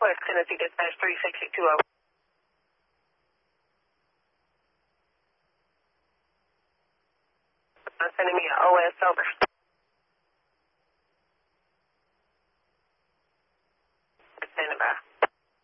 West Tennessee Dispatch 36020. Sending me an OS over.